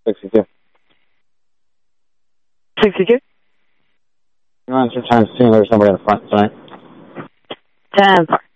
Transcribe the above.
62. 62? You want to times 2 and there's somebody in the front tonight? 10-4.